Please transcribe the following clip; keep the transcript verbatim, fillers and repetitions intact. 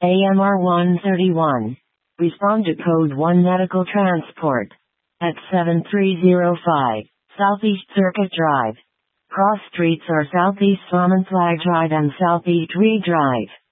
A M R one thirty-one. Respond to code one Medical Transport. At seven three zero five, Southeast Circuit Drive. Cross streets are Southeast Salmon Flag Drive and Southeast Reed Drive.